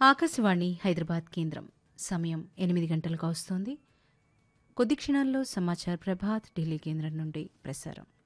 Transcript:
ఆకాశవాణి హైదరాబాద్ కేంద్రం సమయం 8 గంటలకు వస్తోంది. కొద్ది క్షణాల్లో సమాచార్ ప్రభాత్ ఢిల్లీ కేంద్రం నుండి ప్రసారం.